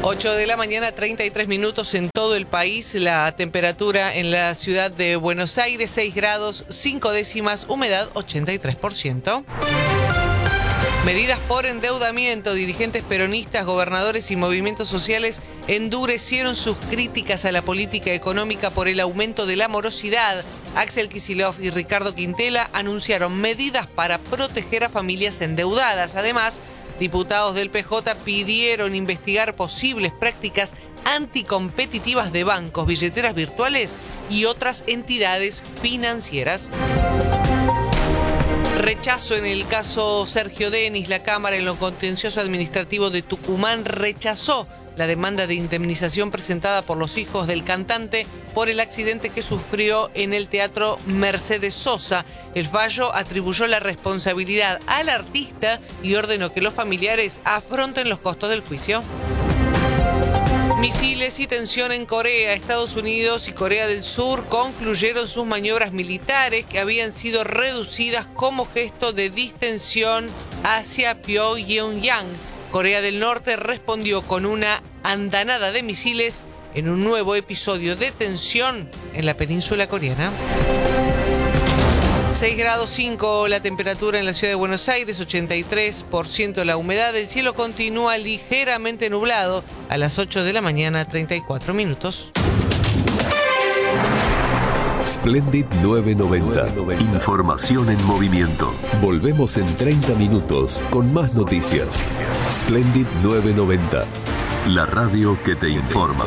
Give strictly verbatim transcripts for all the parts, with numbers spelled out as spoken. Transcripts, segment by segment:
ocho de la mañana, treinta y tres minutos en todo el país. La temperatura en la ciudad de Buenos Aires, seis grados, cinco décimas, humedad ochenta y tres por ciento. Medidas por endeudamiento. Dirigentes peronistas, gobernadores y movimientos sociales endurecieron sus críticas a la política económica por el aumento de la morosidad. Axel Kicillof y Ricardo Quintela anunciaron medidas para proteger a familias endeudadas. Además, diputados del P J pidieron investigar posibles prácticas anticompetitivas de bancos, billeteras virtuales y otras entidades financieras. Rechazo en el caso Sergio Denis. La Cámara en lo contencioso administrativo de Tucumán rechazó la demanda de indemnización presentada por los hijos del cantante por el accidente que sufrió en el Teatro Mercedes Sosa. El fallo atribuyó la responsabilidad al artista y ordenó que los familiares afronten los costos del juicio. Misiles y tensión en Corea. Estados Unidos y Corea del Sur concluyeron sus maniobras militares que habían sido reducidas como gesto de distensión hacia Pyongyang. Corea del Norte respondió con una andanada de misiles en un nuevo episodio de tensión en la península coreana. seis grados cinco la temperatura en la ciudad de Buenos Aires, ochenta y tres por ciento la humedad. El cielo continúa ligeramente nublado a las ocho de la mañana, treinta y cuatro minutos. Splendid nueve noventa. Información en movimiento. Volvemos en treinta minutos con más noticias. Splendid nueve noventa. La radio que te informa.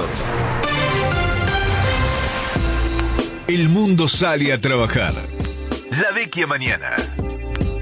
El mundo sale a trabajar. La Vecchia Mañana.